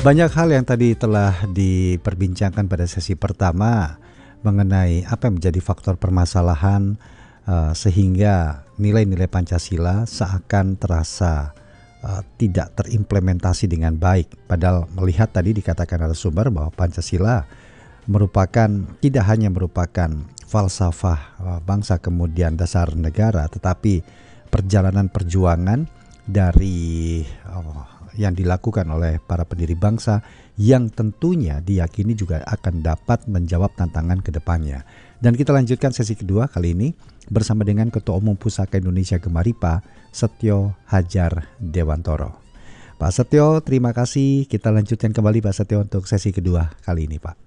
Banyak hal yang tadi telah diperbincangkan pada sesi pertama mengenai apa yang menjadi faktor permasalahan sehingga nilai-nilai Pancasila seakan terasa tidak terimplementasi dengan baik. Padahal melihat tadi dikatakan narasumber bahwa Pancasila merupakan tidak hanya merupakan falsafah bangsa kemudian dasar negara, tetapi perjalanan perjuangan dari yang dilakukan oleh para pendiri bangsa yang tentunya diyakini juga akan dapat menjawab tantangan ke depannya. Dan kita lanjutkan sesi kedua kali ini bersama dengan Ketua Umum Pusaka Indonesia Gemaripa, Setio Hadjar Dewantoro. Pak Setio, terima kasih. Kita lanjutkan kembali Pak Setio untuk sesi kedua kali ini, Pak.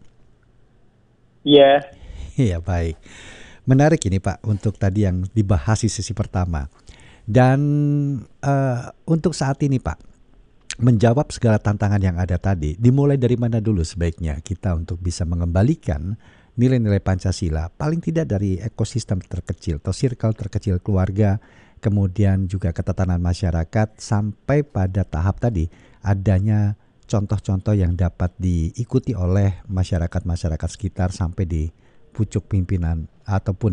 Iya. Iya, baik. Menarik ini Pak untuk tadi yang dibahas di sesi pertama. Dan untuk saat ini Pak, menjawab segala tantangan yang ada tadi, dimulai dari mana dulu sebaiknya kita untuk bisa mengembalikan nilai-nilai Pancasila, paling tidak dari ekosistem terkecil atau circle terkecil keluarga, kemudian juga ketatanan masyarakat, sampai pada tahap tadi adanya contoh-contoh yang dapat diikuti oleh masyarakat-masyarakat sekitar sampai di pucuk pimpinan ataupun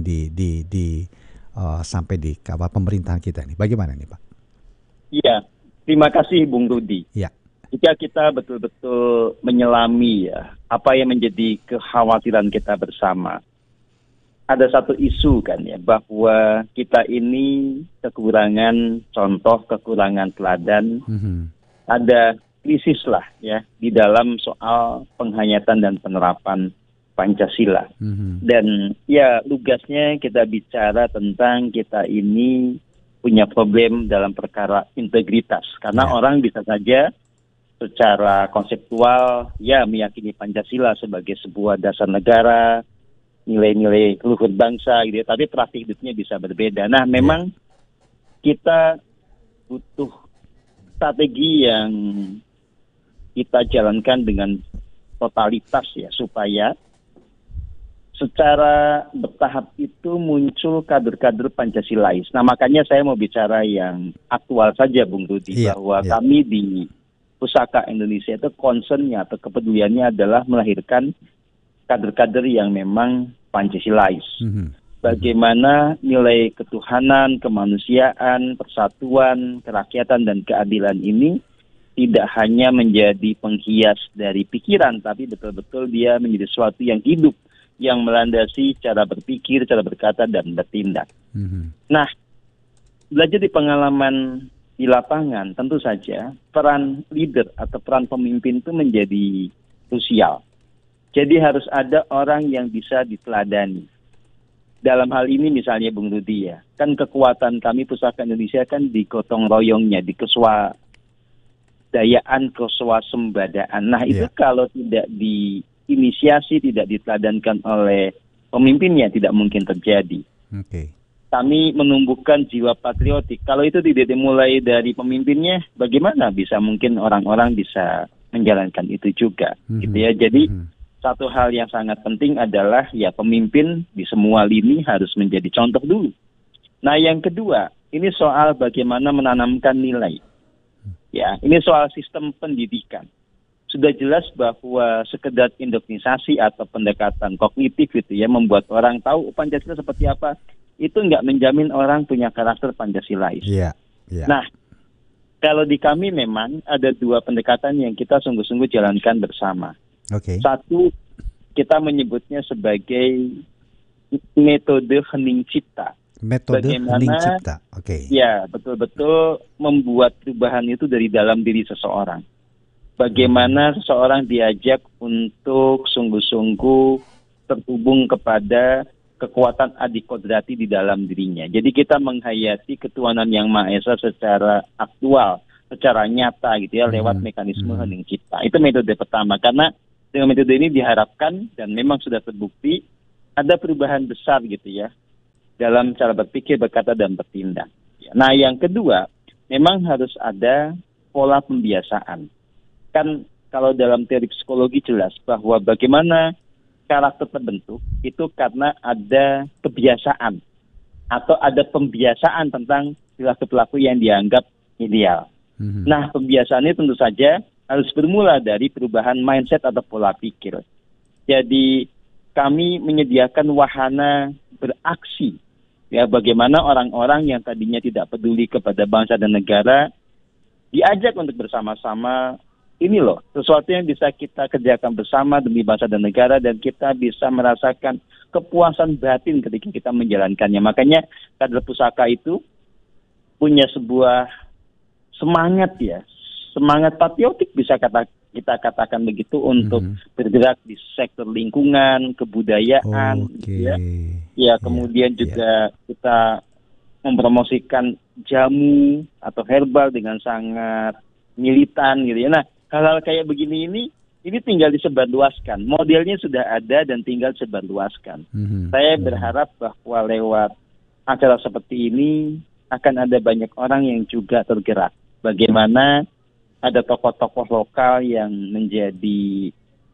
sampai di kawal pemerintahan kita ini. Bagaimana nih Pak? Iya. Terima kasih Bung Rudi. Ya. Jika kita betul-betul menyelami apa yang menjadi kekhawatiran kita bersama. Ada satu isu kan ya, bahwa kita ini kekurangan contoh, kekurangan teladan. Ada krisis lah ya di dalam soal penghayatan dan penerapan Pancasila. Dan ya lugasnya kita bicara tentang kita ini punya problem dalam perkara integritas. Karena orang bisa saja secara konseptual ya meyakini Pancasila sebagai sebuah dasar negara, nilai-nilai luhur bangsa gitu ya, tapi praktik hidupnya bisa berbeda. Nah, memang kita butuh strategi yang kita jalankan dengan totalitas ya, supaya secara bertahap itu muncul kader-kader Pancasilais. Nah, makanya saya mau bicara yang aktual saja, Bung Rudi, bahwa kami di Pusaka Indonesia itu concernnya atau kepeduliannya adalah melahirkan kader-kader yang memang Pancasilais. Bagaimana nilai ketuhanan, kemanusiaan, persatuan, kerakyatan, dan keadilan ini tidak hanya menjadi penghias dari pikiran, tapi betul-betul dia menjadi sesuatu yang hidup, yang melandasi cara berpikir, cara berkata, dan bertindak. Nah, belajar di pengalaman di lapangan, tentu saja peran leader atau peran pemimpin itu menjadi krusial. Jadi harus ada orang yang bisa diteladani. Dalam hal ini misalnya Bung Rudi ya, kan kekuatan kami Pusaka Indonesia kan di gotong royongnya, di keswadayaan, keswasembadaan. Nah, itu kalau tidak inisiasi, tidak diteladankan oleh pemimpinnya, tidak mungkin terjadi. Kami menumbuhkan jiwa patriotik. Kalau itu tidak dimulai dari pemimpinnya, bagaimana bisa mungkin orang-orang bisa menjalankan itu juga, gitu ya. Jadi satu hal yang sangat penting adalah ya pemimpin di semua lini harus menjadi contoh dulu. Nah, yang kedua, ini soal bagaimana menanamkan nilai. Ya, ini soal sistem pendidikan. Sudah jelas bahwa sekedar indoktrinisasi atau pendekatan kognitif gitu ya, membuat orang tahu Pancasila seperti apa, itu nggak menjamin orang punya karakter Pancasilais. Nah, kalau di kami memang ada dua pendekatan yang kita sungguh-sungguh jalankan bersama. Satu, kita menyebutnya sebagai metode hening cipta. Metode hening cipta. Ya, betul-betul membuat perubahan itu dari dalam diri seseorang. Bagaimana seseorang diajak untuk sungguh-sungguh terhubung kepada kekuatan adikodrati di dalam dirinya. Jadi kita menghayati ketuhanan yang Maha Esa secara aktual, secara nyata gitu ya, lewat mekanisme hening cipta. Itu metode pertama, karena dengan metode ini diharapkan dan memang sudah terbukti ada perubahan besar gitu ya dalam cara berpikir, berkata, dan bertindak. Nah, yang kedua, memang harus ada pola pembiasaan. Kan kalau dalam teori psikologi jelas bahwa bagaimana karakter terbentuk itu karena ada kebiasaan atau ada pembiasaan tentang perilaku-perilaku yang dianggap ideal. Nah, pembiasaan ini tentu saja harus bermula dari perubahan mindset atau pola pikir. Jadi kami menyediakan wahana beraksi, ya, bagaimana orang-orang yang tadinya tidak peduli kepada bangsa dan negara diajak untuk bersama-sama, ini loh sesuatu yang bisa kita kerjakan bersama demi bangsa dan negara, dan kita bisa merasakan kepuasan batin ketika kita menjalankannya. Makanya kader pusaka itu punya sebuah semangat, ya, semangat patriotik bisa kita katakan begitu, untuk bergerak di sektor lingkungan, kebudayaan, ya kemudian juga kita mempromosikan jamu atau herbal dengan sangat militan gitu ya. Nah, hal-hal kayak begini ini tinggal disebarluaskan. Modelnya sudah ada dan tinggal disebarluaskan. Saya berharap bahwa lewat acara seperti ini akan ada banyak orang yang juga tergerak. Bagaimana ada tokoh-tokoh lokal yang menjadi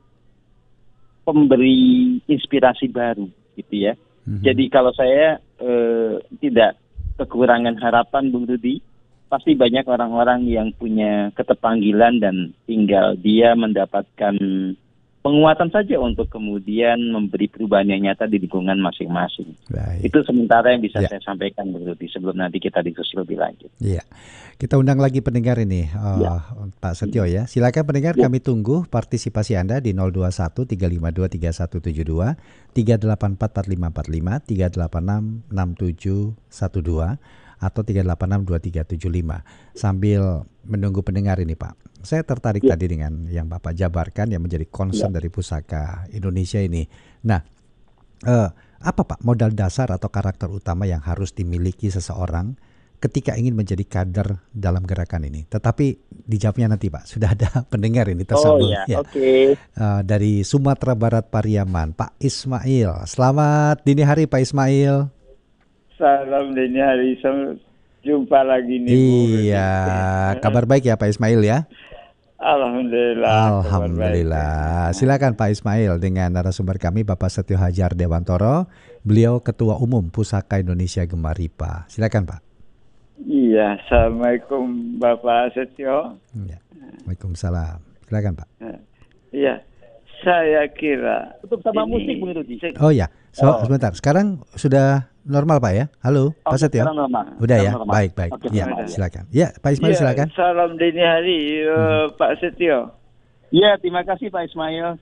pemberi inspirasi baru gitu ya. Jadi kalau saya tidak kekurangan harapan, Bung Rudi, pasti banyak orang-orang yang punya ketepanggilan dan tinggal dia mendapatkan penguatan saja untuk kemudian memberi perubahan yang nyata di lingkungan masing-masing. Baik. Itu sementara yang bisa saya sampaikan, Bung Rudi, sebelum nanti kita diskusi lebih lanjut. Iya, kita undang lagi pendengar ini, Pak Setio ya. Silakan pendengar, kami tunggu partisipasi Anda di 021 352 3172, 384 4545, 386 6712 atau 3862375. Sambil menunggu pendengar ini, Pak, saya tertarik tadi dengan yang Bapak jabarkan yang menjadi concern dari Pusaka Indonesia ini. Nah, apa Pak modal dasar atau karakter utama yang harus dimiliki seseorang ketika ingin menjadi kader dalam gerakan ini? Tetapi dijawabnya nanti, Pak. Sudah ada pendengar ini tersambung. Dari Sumatera Barat, Pariaman, Pak Ismail. Selamat dini hari, Pak Ismail. Salam dini hari, jumpa lagi nih. Iya, kabar baik ya Pak Ismail ya? Alhamdulillah. Alhamdulillah. Silakan Pak Ismail dengan narasumber kami Bapak Setio Hadjar Dewantoro. Beliau Ketua Umum Pusaka Indonesia Gemaripa. Silakan Pak. Iya, Assalamualaikum Bapak Setio. Ya. Waalaikumsalam. Silakan Pak. Iya, saya kira tutup sama musik, Bung Rudi. Oh ya, sebentar. Sekarang sudah normal Pak ya? Halo, Pak Setio. Udah ya, baik. Ya, silakan. Ya, Pak Ismail silakan. Salam dini hari, Pak Setio. Ya, terima kasih Pak Ismail.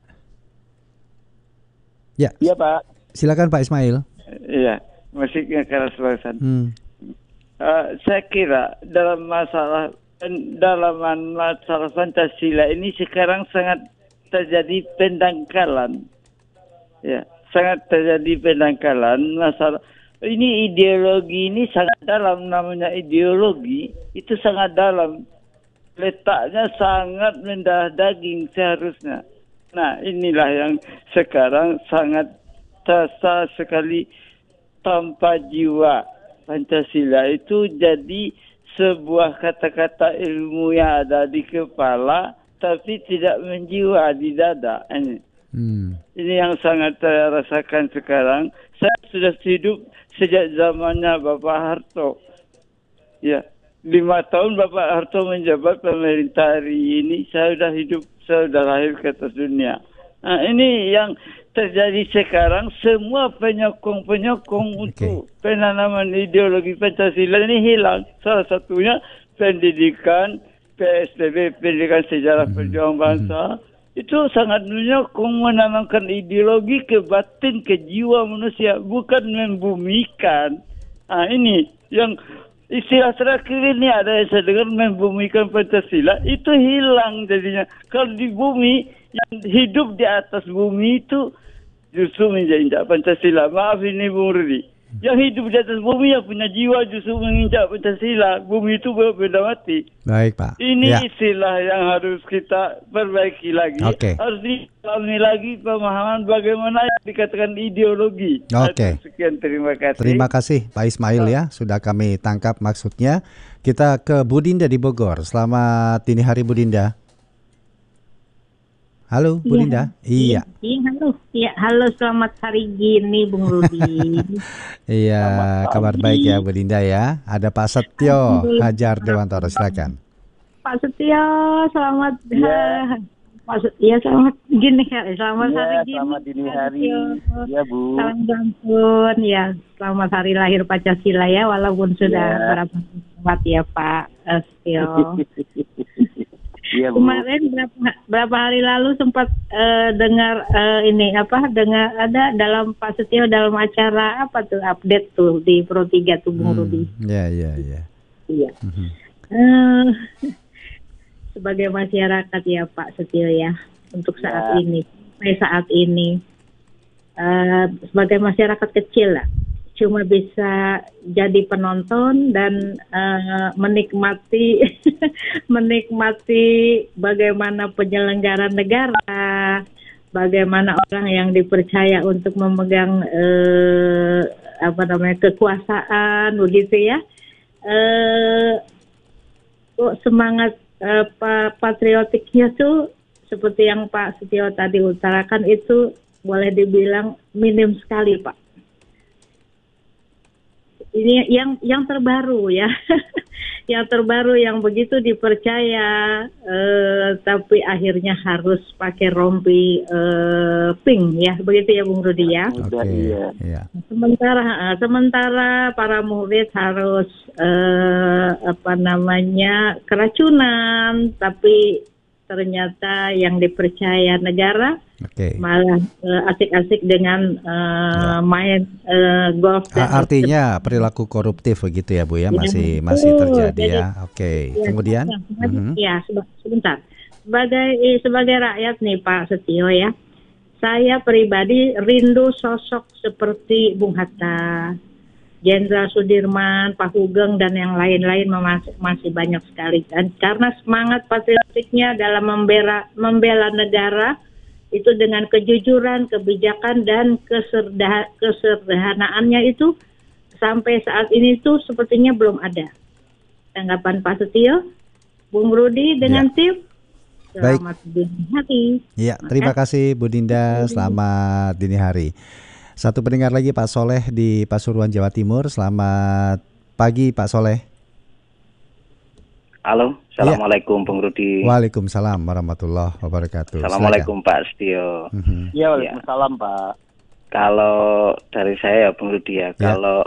Ya, Pak. Silakan Pak Ismail. Iya, musiknya keras banget. Saya kira dalam masalah Pancasila ini sekarang sangat terjadi pendangkalan. Ya. Sangat terjadi pendangkalan masalah ini, ideologi ini sangat dalam, namanya ideologi itu sangat dalam, letaknya sangat mendarah daging seharusnya. Nah, inilah yang sekarang sangat terasa sekali tanpa jiwa. Pancasila itu jadi sebuah kata-kata ilmu yang ada di kepala tapi tidak menjiwa di dada. Ini yang sangat saya rasakan sekarang. Saya sudah hidup sejak zamannya Bapak Harto. Ya, 5 tahun Bapak Harto menjabat pemerintah hari ini. Saya sudah hidup, saya sudah lahir ke atas dunia. Nah, ini yang terjadi sekarang. Semua penyokong untuk penanaman ideologi Pancasila ini hilang. Salah satunya pendidikan PSBB, pendidikan sejarah perjuangan bangsa. Itu sangat menyokong menanamkan ideologi ke batin, ke jiwa manusia, bukan membumikan. Nah, ini yang istilah terakhir ini ada yang saya dengar, membumikan Pancasila, itu hilang jadinya. Kalau di bumi, yang hidup di atas bumi itu justru menginjak Pancasila. Maaf ini Bung Rudi. Yang hidup di atas bumi yang punya jiwa justru menginjak Pancasila. Bumi itu benda mati. Baik Pak. Ini istilah yang harus kita perbaiki lagi. Harus dipahami lagi pemahaman bagaimana yang dikatakan ideologi. Sekian, terima kasih. Terima kasih Pak Ismail ya, sudah kami tangkap maksudnya. Kita ke Bu Dinda di Bogor. Selamat dini hari Bu Dinda. Halo Bu Dinda. Iya. Halo, selamat hari gini Bung Rudi. Iya, kabar baik ya Bu Dinda ya. Ada Pak Setio Hadjar Dewantoro, silakan. Pak Setio, selamat Ya. selamat gini hari, selamat Ya, hari gini. selamat dini Pak hari. Setio. Ya, Bu. Salam Jangkun, ya selamat hari lahir Pancasila ya, walaupun sudah Ya. berapa lewat ya Pak Setio. Iya, Bu. Kemarin berapa hari lalu sempat dengar dengar ada dalam Pak Setio dalam acara apa tuh update tuh di Pro 3 tuh Bung Rudi. Iya. Iya. Sebagai masyarakat ya Pak Setio ya, untuk saat ini sebagai masyarakat kecil lah, cuma bisa jadi penonton dan menikmati bagaimana penyelenggaraan negara, bagaimana orang yang dipercaya untuk memegang kekuasaan begitu ya. Semangat patriotiknya tuh seperti yang Pak Setio tadi utarakan itu boleh dibilang minim sekali Pak. Ini yang terbaru ya, yang terbaru yang begitu dipercaya, tapi akhirnya harus pakai rompi pink ya, begitu ya Bung Rudi ya. Iya. Sementara para murid harus keracunan, tapi ternyata yang dipercaya negara malah asik-asik dengan main golf. Artinya perilaku koruptif begitu ya Bu ya, masih terjadi ya. Oke. Kemudian? Ya, sebentar. Sebagai rakyat nih Pak Setio ya, saya pribadi rindu sosok seperti Bung Hatta, Jenderal Sudirman, Pak Hugeng dan yang lain-lain masih banyak sekali. Dan karena semangat patriotiknya dalam membela negara itu dengan kejujuran, kebijakan dan kesederhanaannya itu sampai saat ini tuh sepertinya belum ada. Tanggapan Pak Setio, Bung Rudi dengan tim. Selamat dini hari. Ya, terima kasih Bu Dinda. Selamat dini hari. Satu pendengar lagi Pak Soleh di Pasuruan, Jawa Timur. Selamat pagi Pak Soleh. Halo, Assalamualaikum Bung Rudi. Waalaikumsalam warahmatullahi wabarakatuh. Assalamualaikum Pak Setio. Ya, waalaikumsalam Pak. Kalau dari saya Bung Rudi ya,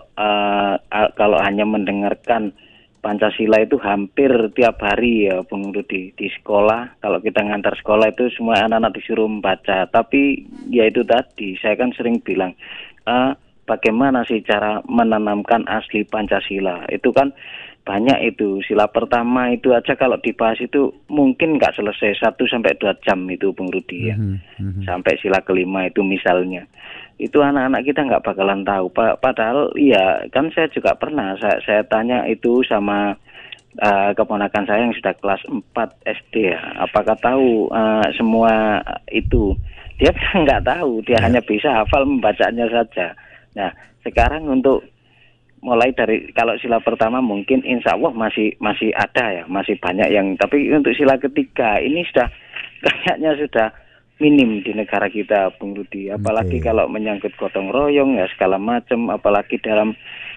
kalau hanya mendengarkan Pancasila itu hampir tiap hari ya Bung Rudi di sekolah. Kalau kita ngantar sekolah itu semua anak-anak disuruh membaca. Tapi ya itu tadi saya kan sering bilang bagaimana sih cara menanamkan asli Pancasila. Itu kan banyak itu. Sila pertama itu aja kalau dibahas itu mungkin nggak selesai 1-2 jam itu Bung Rudi ya. Sampai sila kelima itu misalnya. Itu anak-anak kita nggak bakalan tahu. Padahal ya kan saya juga pernah saya tanya itu sama keponakan saya yang sudah kelas 4 SD ya. Apakah tahu semua itu? Dia nggak tahu. Dia hanya bisa hafal membacanya saja. Nah sekarang untuk mulai dari kalau sila pertama mungkin insya Allah masih ada ya, masih banyak yang. Tapi untuk sila ketiga ini sudah kayaknya sudah minim di negara kita Bung Rudi, apalagi kalau menyangkut gotong royong ya segala macam, apalagi dalam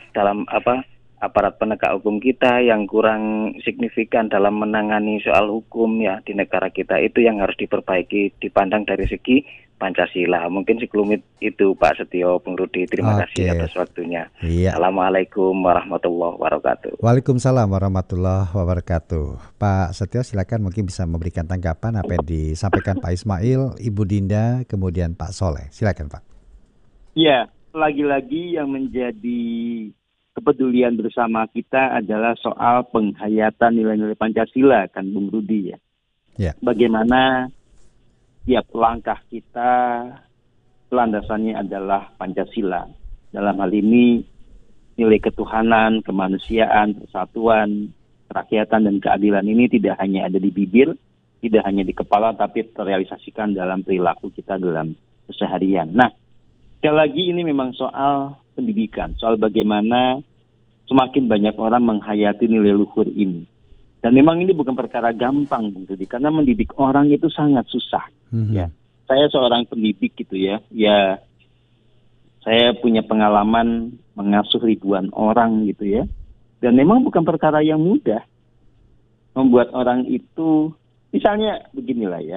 aparat penegak hukum kita yang kurang signifikan dalam menangani soal hukum ya di negara kita, itu yang harus diperbaiki dipandang dari segi Pancasila. Mungkin sekelumit itu Pak Setio, Bung Rudi. Terima kasih atas waktunya. Assalamualaikum warahmatullahi wabarakatuh. Waalaikumsalam warahmatullahi wabarakatuh. Pak Setio silakan mungkin bisa memberikan tanggapan apa yang disampaikan Pak Ismail, Ibu Dinda, kemudian Pak Soleh. Silakan Pak. Ya, lagi-lagi yang menjadi kepedulian bersama kita adalah soal penghayatan nilai-nilai Pancasila kan Bung Rudi ya. Bagaimana tiap langkah kita landasannya adalah Pancasila. Dalam hal ini nilai ketuhanan, kemanusiaan, persatuan, kerakyatan dan keadilan ini tidak hanya ada di bibir, tidak hanya di kepala, tapi terrealisasikan dalam perilaku kita dalam keseharian. Nah, sekali lagi ini memang soal pendidikan, soal bagaimana semakin banyak orang menghayati nilai luhur ini. Dan memang ini bukan perkara gampang, Bung Rudi, karena mendidik orang itu sangat susah. Ya, saya seorang pendidik gitu ya. Ya, saya punya pengalaman mengasuh ribuan orang gitu ya. Dan memang bukan perkara yang mudah. membuat orang itu, misalnya beginilah ya,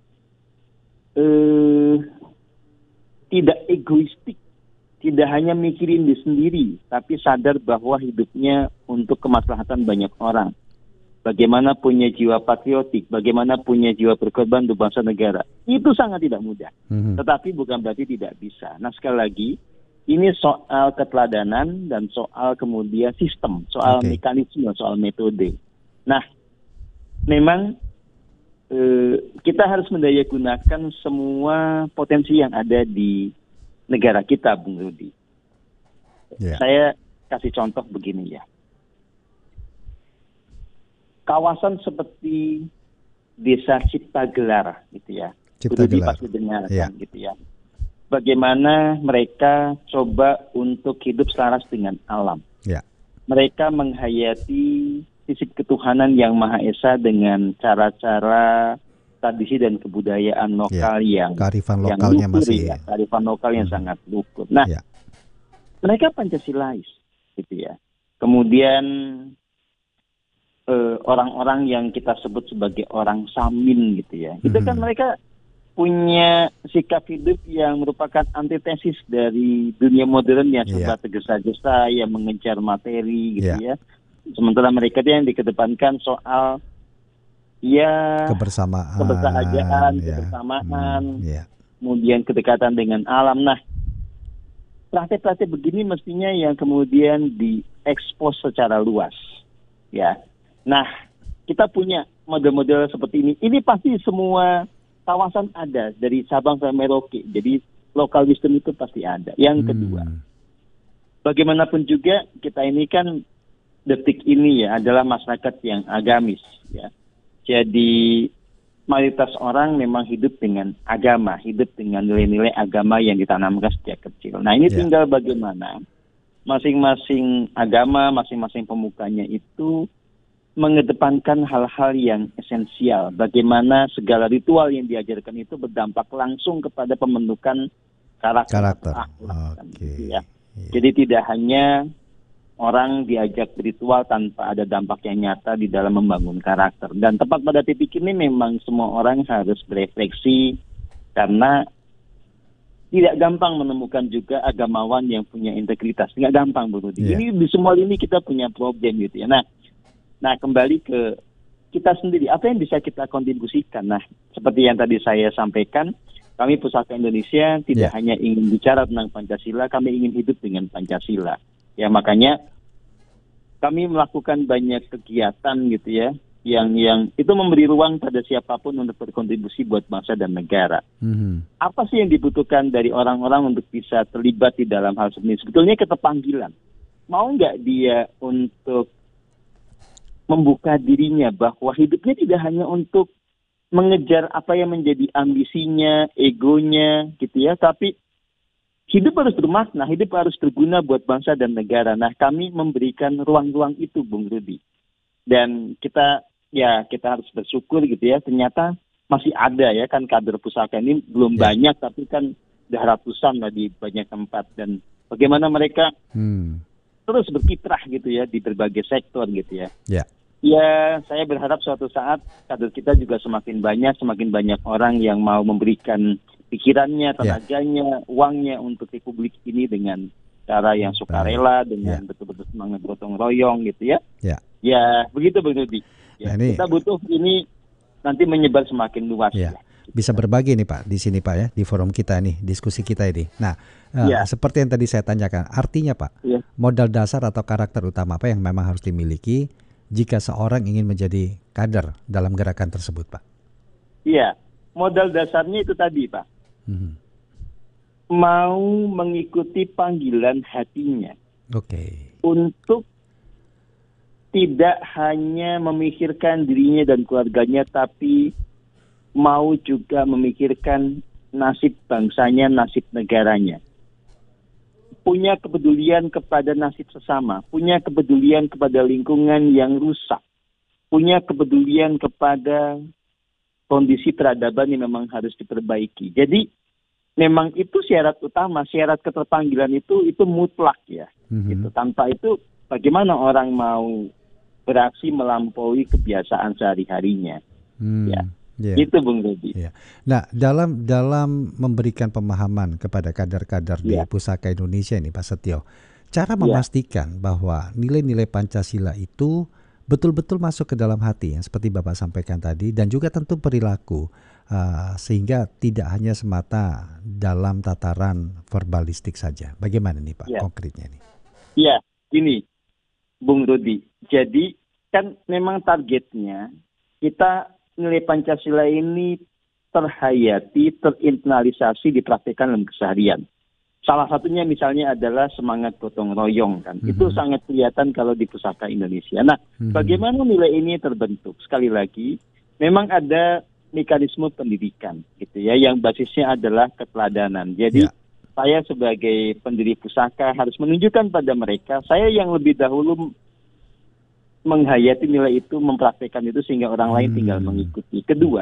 tidak egoistik, tidak hanya mikirin diri sendiri, tapi sadar bahwa hidupnya untuk kemaslahatan banyak orang. Bagaimana punya jiwa patriotik, bagaimana punya jiwa berkorban untuk bangsa negara. Itu sangat tidak mudah. Tetapi bukan berarti tidak bisa. Nah, sekali lagi, ini soal keteladanan dan soal kemudian sistem, soal mekanisme, soal metode. Nah, memang kita harus mendayagunakan semua potensi yang ada di negara kita, Bung Rudi. Saya kasih contoh begini ya. Kawasan seperti Desa Ciptagelar, gitu ya. Rudi pasti dengarkan, gitu ya. Bagaimana mereka coba untuk hidup selaras dengan alam. Mereka menghayati sisi ketuhanan yang Maha Esa dengan cara-cara tradisi dan kebudayaan lokal yang kearifan lokalnya lukur, masih kearifan lokal yang sangat lukur. Nah, mereka Pancasilais, gitu ya. Kemudian orang-orang yang kita sebut sebagai orang Samin, gitu ya. Itu kan mereka punya sikap hidup yang merupakan antitesis dari dunia modern yang serba tergesa-gesa, yang mengejar materi, gitu ya. Sementara mereka yang dikedepankan soal kebersamaan, kemudian kedekatan dengan alam. Nah, praktek-praktek begini mestinya yang kemudian diekspos secara luas, ya. Nah, kita punya model-model seperti ini. Ini pasti semua kawasan ada, dari Sabang sampai Merauke. Jadi local wisdom itu pasti ada. Yang kedua, bagaimanapun juga kita ini kan detik ini ya adalah masyarakat yang agamis, ya. Jadi mayoritas orang memang hidup dengan agama, hidup dengan nilai-nilai agama yang ditanamkan sejak kecil. Nah, ini tinggal bagaimana masing-masing agama, masing-masing pemukanya itu mengedepankan hal-hal yang esensial. Bagaimana segala ritual yang diajarkan itu berdampak langsung kepada pembentukan karakter. Ya. Jadi tidak hanya orang diajak ritual tanpa ada dampak yang nyata di dalam membangun karakter. Dan tepat pada titik ini memang semua orang harus berefleksi, karena tidak gampang menemukan juga agamawan yang punya integritas. Tidak gampang, Bu Rudi. Ini di semua ini kita punya problem, gitu ya. Nah, kembali ke kita sendiri, apa yang bisa kita kontribusikan? Nah, seperti yang tadi saya sampaikan, kami Pusaka Indonesia tidak hanya ingin bicara tentang Pancasila, kami ingin hidup dengan Pancasila. Ya, makanya kami melakukan banyak kegiatan, gitu ya, yang itu memberi ruang pada siapapun untuk berkontribusi buat bangsa dan negara. Apa sih yang dibutuhkan dari orang-orang untuk bisa terlibat di dalam hal seperti ini? Sebetulnya ketepanggilan. Mau nggak dia untuk membuka dirinya bahwa hidupnya tidak hanya untuk mengejar apa yang menjadi ambisinya, egonya, gitu ya, tapi hidup harus bermakna, hidup harus berguna buat bangsa dan negara. Nah, kami memberikan ruang-ruang itu, Bung Rudi. Dan kita harus bersyukur, gitu ya, ternyata masih ada ya kan kader pusaka ini belum banyak, tapi kan udah ratusan lah di banyak tempat. Dan bagaimana mereka terus berkiprah, gitu ya, di berbagai sektor, gitu ya. Ya, saya berharap suatu saat kader kita juga semakin banyak orang yang mau memberikan pikirannya, tenaganya, uangnya untuk Republik ini dengan cara yang sukarela, dengan betul-betul semangat gotong royong, gitu ya. Ya, begitu Bung Rudi. Ya, kita butuh ini nanti menyebar semakin luas. Bisa berbagi nih Pak, di sini Pak ya, di forum kita nih, diskusi kita ini. Nah, seperti yang tadi saya tanyakan, artinya Pak, modal dasar atau karakter utama apa yang memang harus dimiliki jika seorang ingin menjadi kader dalam gerakan tersebut, Pak? Iya, modal dasarnya itu tadi, Pak. Mau mengikuti panggilan hatinya. Untuk tidak hanya memikirkan dirinya dan keluarganya, tapi mau juga memikirkan nasib bangsanya, nasib negaranya. Punya kepedulian kepada nasib sesama, punya kepedulian kepada lingkungan yang rusak, punya kepedulian kepada kondisi peradaban yang memang harus diperbaiki. Jadi memang itu syarat utama, syarat keterpanggilan itu mutlak ya. Gitu. Tanpa itu bagaimana orang mau beraksi melampaui kebiasaan sehari-harinya. Itu Bung Rudi. Nah, dalam memberikan pemahaman kepada kader-kader di Pusaka Indonesia ini, Pak Setio, cara memastikan bahwa nilai-nilai Pancasila itu betul-betul masuk ke dalam hati, yang seperti Bapak sampaikan tadi, dan juga tentu perilaku, sehingga tidak hanya semata dalam tataran verbalistik saja. Bagaimana nih Pak konkretnya nih? Iya, gini Bung Rudi. Jadi kan memang targetnya kita nilai Pancasila ini terhayati, terinternalisasi, dipraktikkan dalam keseharian. Salah satunya misalnya adalah semangat gotong royong kan. Itu sangat kelihatan kalau di Pusaka Indonesia. Nah, bagaimana nilai ini terbentuk? Sekali lagi, memang ada mekanisme pendidikan gitu ya, yang basisnya adalah keteladanan. Jadi saya sebagai pendiri pusaka harus menunjukkan pada mereka, saya yang lebih dahulu menghayati nilai itu, mempraktekkan itu sehingga orang lain tinggal mengikuti. Kedua,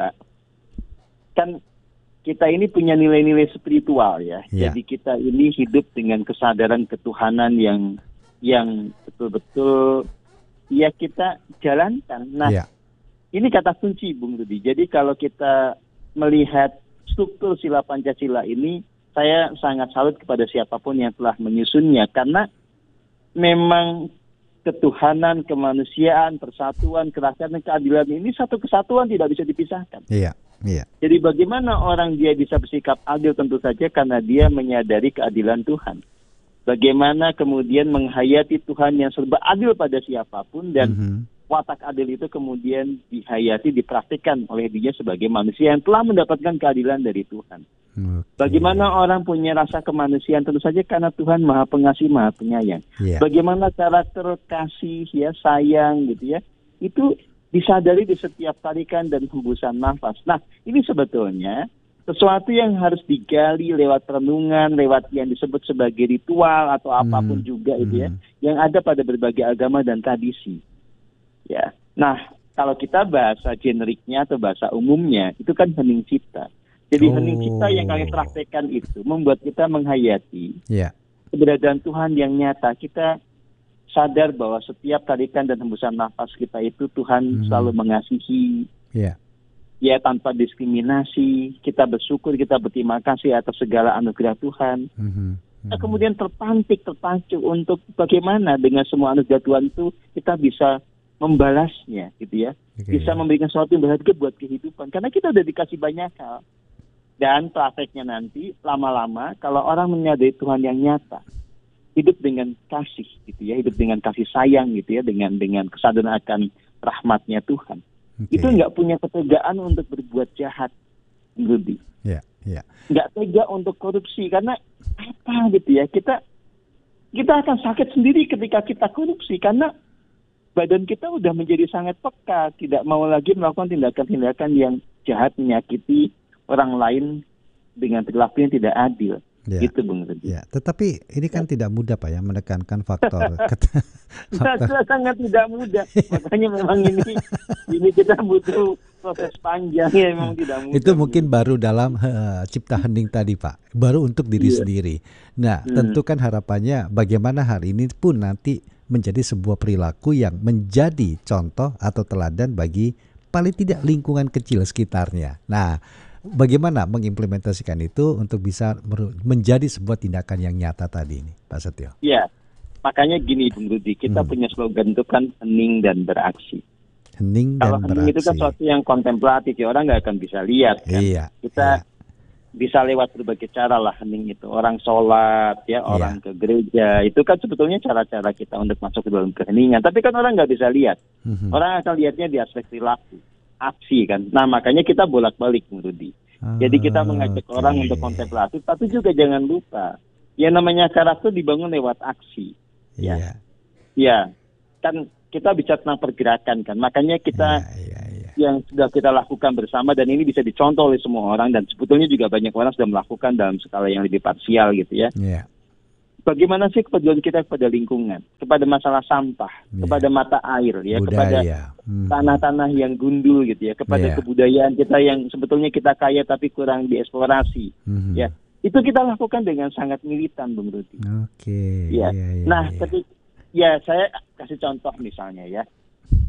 kan kita ini punya nilai-nilai spiritual ya. Jadi kita ini hidup dengan kesadaran ketuhanan yang betul-betul ya kita jalankan. Nah, ini kata kunci Bung Rudi. Jadi kalau kita melihat struktur sila Pancasila ini, saya sangat salut kepada siapapun yang telah menyusunnya, karena memang ketuhanan, kemanusiaan, persatuan, kerakyatan, keadilan ini satu kesatuan, tidak bisa dipisahkan. Jadi bagaimana orang dia bisa bersikap adil, tentu saja karena dia menyadari keadilan Tuhan. Bagaimana kemudian menghayati Tuhan yang serba adil pada siapapun, dan watak adil itu kemudian dihayati, dipraktikkan oleh dia sebagai manusia yang telah mendapatkan keadilan dari Tuhan. Bagaimana orang punya rasa kemanusiaan, tentu saja karena Tuhan Maha Pengasih, Maha Penyayang. Bagaimana karakter kasih, ya sayang gitu ya, itu disadari di setiap tarikan dan hembusan nafas. Nah, ini sebetulnya sesuatu yang harus digali lewat renungan, lewat yang disebut sebagai ritual atau apapun juga itu ya, yang ada pada berbagai agama dan tradisi. Ya, nah kalau kita bahasa generiknya atau bahasa umumnya itu kan hening cipta. Jadi hening cipta yang kami praktekkan itu membuat kita menghayati keberadaan Tuhan yang nyata. Kita sadar bahwa setiap tarikan dan hembusan nafas kita itu Tuhan selalu mengasihi. Ya, tanpa diskriminasi. Kita bersyukur, kita berterima kasih atas segala anugerah Tuhan. Kita kemudian terpacu untuk bagaimana dengan semua anugerah Tuhan itu kita bisa membalasnya gitu ya. Bisa memberikan sesuatu yang berharga buat kehidupan. Karena kita udah dikasih banyak hal. Dan prakteknya nanti lama-lama kalau orang menyadari Tuhan yang nyata, hidup dengan kasih gitu ya, hidup dengan kasih sayang gitu ya, dengan kesadaran akan rahmatnya Tuhan. Itu nggak punya ketegaan untuk berbuat jahat, Rudi. Nggak tega untuk korupsi, karena apa gitu ya, kita akan sakit sendiri ketika kita korupsi, karena badan kita udah menjadi sangat peka, tidak mau lagi melakukan tindakan-tindakan yang jahat, menyakiti orang lain dengan perilaku yang tidak adil. Gitu Bung Rudi. Tetapi ini kan tidak mudah Pak ya, menekankan faktor. Sangat tidak mudah. Makanya memang ini kita butuh proses panjang ya, memang tidak mudah. Itu mungkin baru dalam cipta hening tadi Pak, baru untuk diri sendiri. Nah, tentu kan harapannya bagaimana hari ini pun nanti menjadi sebuah perilaku yang menjadi contoh atau teladan bagi paling tidak lingkungan kecil sekitarnya. Nah, bagaimana mengimplementasikan itu untuk bisa menjadi sebuah tindakan yang nyata tadi ini, Pak Setio? Ya, makanya gini Bung Rudi, kita punya slogan itu kan hening dan beraksi. Hening dan beraksi. Kalau hening itu kan sesuatu yang kontemplatif, ya orang nggak akan bisa lihat kan. Kita bisa lewat berbagai cara lah hening itu. Orang sholat, ya orang ke gereja, itu kan sebetulnya cara-cara kita untuk masuk ke dalam keheningan. Tapi kan orang nggak bisa lihat. Orang akan lihatnya di aspek perilaku, aksi kan. Nah makanya kita bolak-balik Bung Rudi. Jadi kita mengajak orang untuk kontemplatif, tapi juga jangan lupa yang namanya karakter dibangun lewat aksi. Ya, kan kita bicara tentang pergerakan kan. Makanya kita yang sudah kita lakukan bersama, dan ini bisa dicontoh oleh semua orang, dan sebetulnya juga banyak orang sudah melakukan dalam skala yang lebih parsial gitu ya. Bagaimana sih kepedulian kita kepada lingkungan, kepada masalah sampah, kepada mata air, ya, kepada tanah-tanah yang gundul gitu ya, kepada kebudayaan kita yang sebetulnya kita kaya tapi kurang dieksplorasi, ya. Itu kita lakukan dengan sangat militan, Bung Rudi. Nah, ketika saya kasih contoh misalnya ya,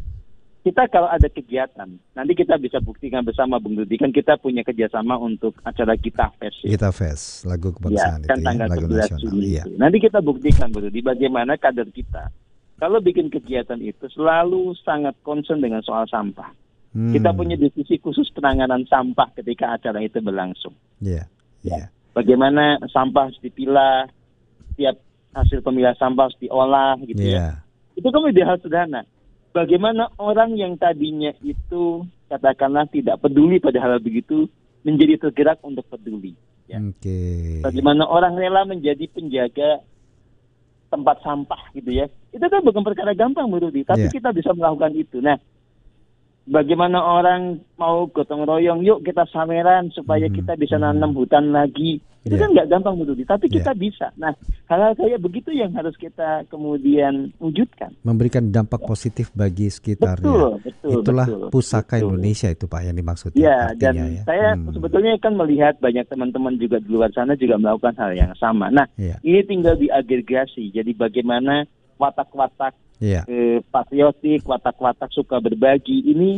kita kalau ada kegiatan, nanti kita bisa buktikan bersama Bung Rudi, kan kita punya kerjasama untuk acara Kita Fest. Kita Fest, lagu kebangsaan kan itu tanggal lagu 11 nasional. Juli Iya. itu. Nanti kita buktikan Bung Rudi bagaimana kader kita kalau bikin kegiatan itu selalu sangat concern dengan soal sampah. Kita punya divisi khusus penanganan sampah ketika acara itu berlangsung. Iya. Iya. Bagaimana sampah harus dipilah, setiap hasil pemilah sampah harus diolah gitu ya. Itu kan udah hal sederhana. Bagaimana orang yang tadinya itu katakanlah tidak peduli pada hal begitu menjadi tergerak untuk peduli. Ya. Bagaimana orang rela menjadi penjaga tempat sampah gitu ya. Itu kan bukan perkara gampang menurut Rudi, tapi kita bisa melakukan itu. Nah, bagaimana orang mau gotong royong, yuk kita sameran supaya kita bisa nanam hutan lagi. Itu kan nggak gampang menurut Rudi, tapi kita bisa. Nah, hal-hal kayak begitu yang harus kita kemudian wujudkan. Memberikan dampak positif bagi sekitarnya. Itulah pusaka Indonesia itu Pak yang dimaksud. Ya, dan saya sebetulnya kan melihat banyak teman-teman juga di luar sana juga melakukan hal yang sama. Nah, ini tinggal diagregasi. Jadi bagaimana watak-watak patriotik, watak-watak suka berbagi ini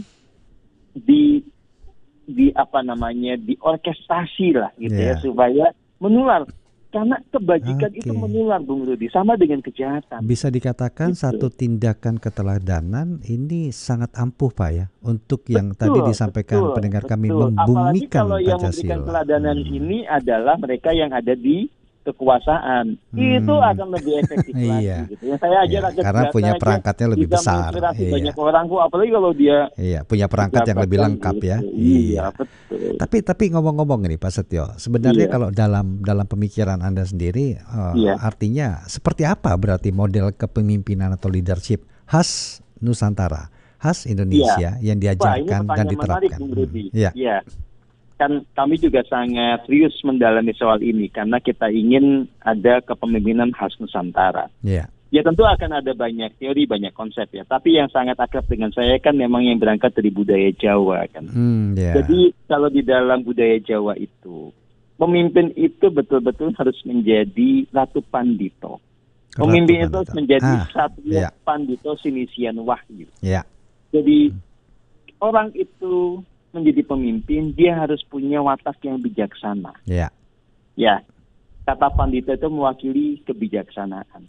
diorkestrasi lah gitu ya supaya menular, karena kebajikan itu menular Bung Rudi, sama dengan kejahatan. Bisa dikatakan satu tindakan keteladanan ini sangat ampuh Pak ya untuk yang tadi disampaikan pendengar kami membumikan Pancasila. Apalagi kalau yang memberikan keteladanan ini adalah mereka yang ada di kekuasaan, itu akan lebih efektif lagi. Gitu. Yang saya ajar karena punya perangkatnya lebih besar. Banyak orang kok, apalagi kalau dia punya perangkat yang lebih lengkap ya. Iya, betul. Tapi ngomong-ngomong ini Pak Setio, sebenarnya kalau dalam pemikiran Anda sendiri, artinya seperti apa berarti model kepemimpinan atau leadership khas Nusantara, khas Indonesia yang diajarkan dan diterapkan? Iya. Kan kami juga sangat serius mendalami soal ini karena kita ingin ada kepemimpinan khas Nusantara. Ya tentu akan ada banyak teori, banyak konsep ya. Tapi yang sangat akrab dengan saya kan memang yang berangkat dari budaya Jawa kan. Jadi kalau di dalam budaya Jawa itu, pemimpin itu betul-betul harus menjadi Ratu Pandito. Pemimpin itu harus menjadi Satya Pandito Sinisian Wahyu. Jadi orang itu menjadi pemimpin, dia harus punya watak yang bijaksana. Ya, kata Pandita itu mewakili kebijaksanaan.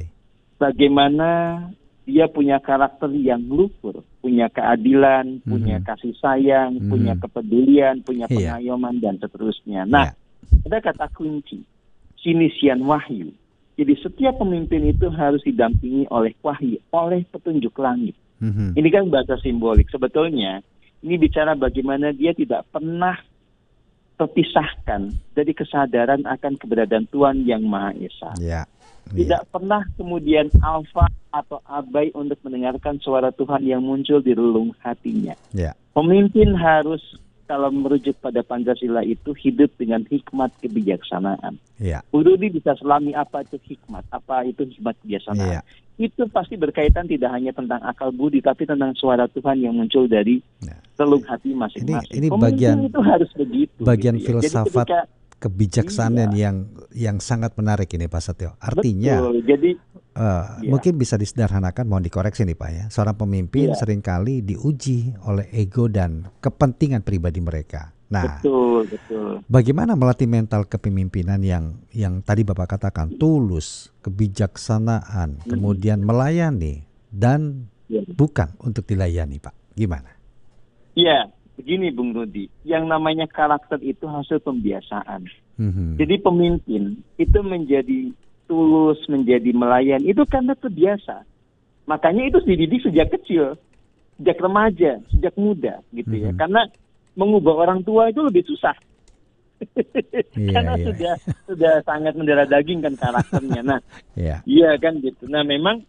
Bagaimana dia punya karakter yang luhur, punya keadilan, punya kasih sayang, punya kepedulian, punya pengayoman dan seterusnya. Nah, ada kata kunci, Sinisian Wahyu. Jadi setiap pemimpin itu harus didampingi oleh wahyu, oleh petunjuk langit. Ini kan bahasa simbolik. Sebetulnya ini bicara bagaimana dia tidak pernah terpisahkan dari kesadaran akan keberadaan Tuhan yang Maha Esa. Tidak pernah kemudian alfa atau abai untuk mendengarkan suara Tuhan yang muncul di relung hatinya. Pemimpin harus, kalau merujuk pada Pancasila itu, hidup dengan hikmat kebijaksanaan. Rudi bisa selami apa itu hikmat, apa itu hikmat kebijaksanaan. Itu pasti berkaitan tidak hanya tentang akal budi, tapi tentang suara Tuhan yang muncul dari relung hati masing-masing. Ini bagian itu harus begitu. Bagian gitu ya. filsafat kebijaksanaan yang sangat menarik ini Pak Setio. Artinya, mungkin bisa disederhanakan, mohon dikoreksi nih Pak ya. Seorang pemimpin seringkali diuji oleh ego dan kepentingan pribadi mereka. Nah, betul. Bagaimana melatih mental kepemimpinan yang tadi Bapak katakan tulus, kebijaksanaan, kemudian melayani dan bukan untuk dilayani, Pak? Gimana? Ya, begini Bung Rudi, yang namanya karakter itu hasil pembiasaan. Jadi pemimpin itu menjadi tulus, menjadi melayan itu karena terbiasa. Makanya itu dididik sejak kecil, sejak remaja, sejak muda, gitu ya. Karena mengubah orang tua itu lebih susah. Karena sudah sangat mendarah daging kan karakternya. Nah, iya kan gitu. Nah, memang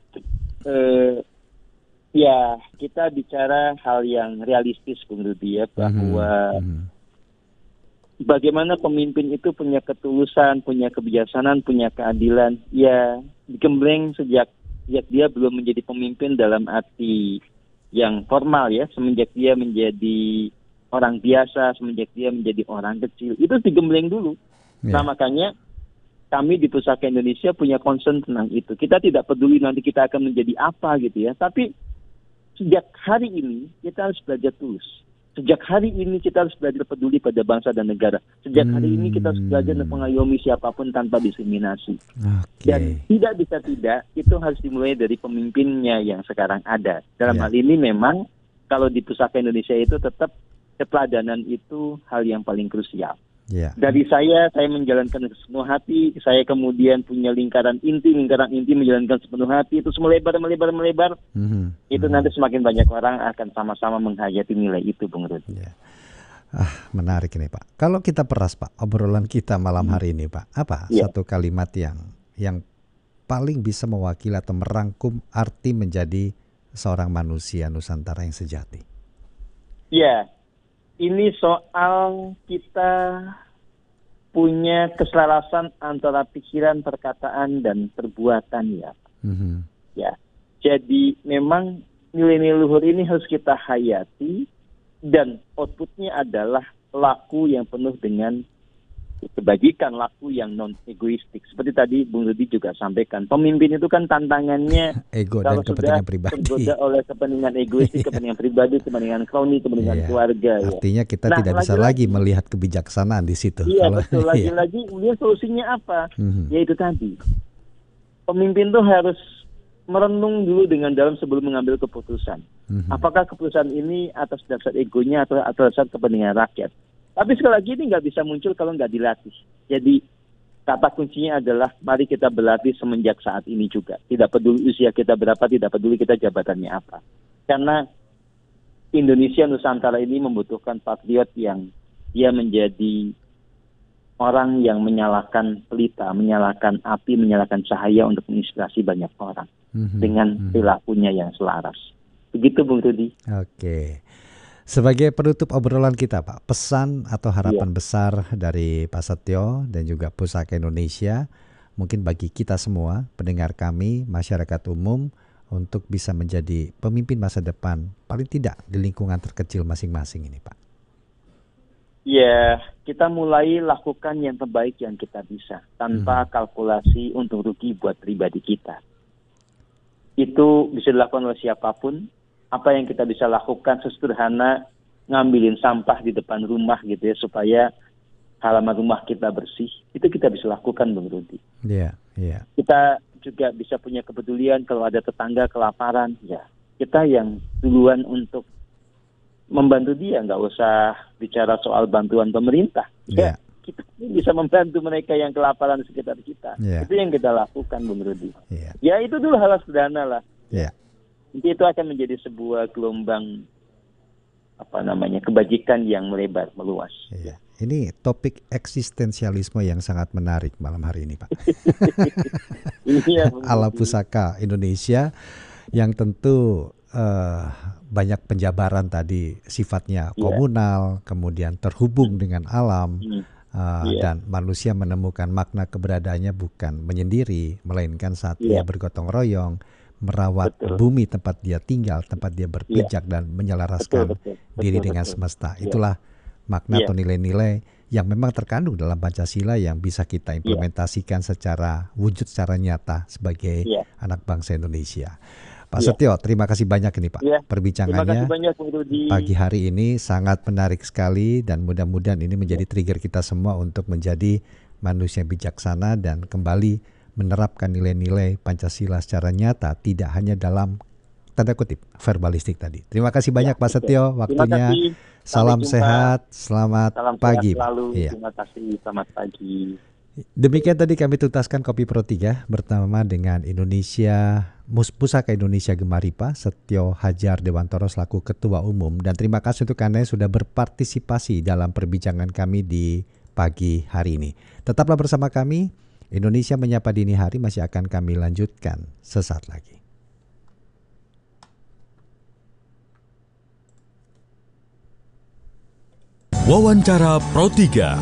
kita bicara hal yang realistis Bung Rudi ya, bahwa bagaimana pemimpin itu punya ketulusan, punya kebijaksanaan, punya keadilan. Ya, digembleng sejak dia belum menjadi pemimpin dalam arti yang formal ya, semenjak dia menjadi orang biasa, semenjak dia menjadi orang kecil, itu digembleng dulu. Nah, makanya kami di Pusaka Indonesia punya concern tentang itu. Kita tidak peduli nanti kita akan menjadi apa gitu ya, tapi sejak hari ini kita harus belajar tulus. Sejak hari ini kita harus belajar peduli pada bangsa dan negara. Sejak hari ini kita harus belajar mengayomi siapapun tanpa diskriminasi. Dan tidak bisa tidak, itu harus dimulai dari pemimpinnya yang sekarang ada. Dalam hal ini memang kalau di Pusaka Indonesia itu tetap keteladanan itu hal yang paling krusial. Dari saya menjalankan sepenuh hati, saya kemudian punya lingkaran inti menjalankan sepenuh hati, itu melebar, itu nanti semakin banyak orang akan sama-sama menghayati nilai itu, Bung Rudi. Menarik ini Pak. Kalau kita peras Pak, obrolan kita malam hari ini Pak, apa satu kalimat yang paling bisa mewakili atau merangkum arti menjadi seorang manusia Nusantara yang sejati? Ini soal kita punya keselarasan antara pikiran, perkataan, dan perbuatan Jadi memang nilai-nilai luhur ini harus kita hayati dan outputnya adalah laku yang penuh dengan kebajikan, laku yang non-egoistik. Seperti tadi Bung Rudi juga sampaikan, pemimpin itu kan tantangannya ego kalau dan kepentingan pribadi. Tergoda oleh kepentingan egoistik, kepentingan pribadi, kepentingan kroni, kepentingan keluarga. Artinya kita tidak bisa lagi melihat kebijaksanaan di situ. Betul. Lagi-lagi kemudian solusinya apa? Yaitu tadi, pemimpin tuh harus merenung dulu dengan dalam sebelum mengambil keputusan. Apakah keputusan ini atas dasar egonya atau atas dasar kepentingan rakyat? Tapi sekali lagi ini nggak bisa muncul kalau nggak dilatih. Jadi kata kuncinya adalah mari kita berlatih semenjak saat ini juga. Tidak peduli usia kita berapa, tidak peduli kita jabatannya apa. Karena Indonesia Nusantara ini membutuhkan patriot yang dia menjadi orang yang menyalakan pelita, menyalakan api, menyalakan cahaya untuk menginspirasi banyak orang dengan perilakunya yang selaras. Begitu Bung Rudi. Oke. Sebagai penutup obrolan kita Pak, pesan atau harapan besar dari Pak Setio dan juga Pusaka Indonesia mungkin bagi kita semua, pendengar kami, masyarakat umum, untuk bisa menjadi pemimpin masa depan paling tidak di lingkungan terkecil masing-masing ini Pak. Kita mulai lakukan yang terbaik yang kita bisa tanpa kalkulasi untung rugi buat pribadi kita. Itu bisa dilakukan oleh siapapun. Apa yang kita bisa lakukan sesederhana ngambilin sampah di depan rumah gitu ya, supaya halaman rumah kita bersih, itu kita bisa lakukan Bung Rudi. Kita juga bisa punya kepedulian kalau ada tetangga kelaparan, kita yang duluan untuk membantu dia, nggak usah bicara soal bantuan pemerintah. Kita bisa membantu mereka yang kelaparan di sekitar kita. Itu yang kita lakukan Bung Rudi. Itu dulu hal sederhana lah. Nanti itu akan menjadi sebuah gelombang kebajikan yang melebar, meluas. Ini topik eksistensialisme yang sangat menarik malam hari ini Pak. Ala Pusaka Indonesia yang tentu banyak penjabaran tadi sifatnya komunal, kemudian terhubung dengan alam, dan manusia menemukan makna keberadaannya bukan menyendiri, melainkan saat dia bergotong royong, merawat bumi tempat dia tinggal, tempat dia berpijak dan menyelaraskan diri dengan semesta. Itulah makna atau nilai-nilai yang memang terkandung dalam Pancasila yang bisa kita implementasikan secara wujud, secara nyata sebagai anak bangsa Indonesia. Pak Setio, terima kasih banyak ini Pak. Perbincangannya pagi hari ini sangat menarik sekali dan mudah-mudahan ini menjadi trigger kita semua untuk menjadi manusia bijaksana dan kembali menerapkan nilai-nilai Pancasila secara nyata, tidak hanya dalam tanda kutip verbalistik tadi. Terima kasih banyak Pak Setio waktunya. Salam sehat, selamat pagi. Terima kasih, selamat pagi. Demikian tadi kami tuntaskan Kopi Pro 3 bersama dengan Pusaka Indonesia Gemaripa, Setio Hadjar Dewantoro selaku Ketua Umum, dan terima kasih untuk Anda yang sudah berpartisipasi dalam perbincangan kami di pagi hari ini. Tetaplah bersama kami. Indonesia Menyapa Dini Hari masih akan kami lanjutkan sesaat lagi. Wawancara Pro 3.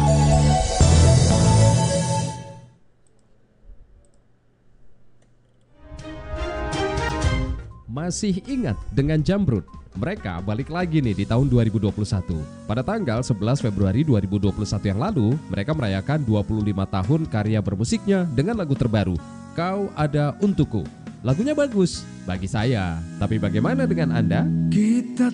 Masih ingat dengan Jamrud? Mereka balik lagi nih di tahun 2021. Pada tanggal 11 Februari 2021 yang lalu, mereka merayakan 25 tahun karya bermusiknya dengan lagu terbaru, Kau Ada Untukku. Lagunya bagus bagi saya, tapi bagaimana dengan Anda? Kita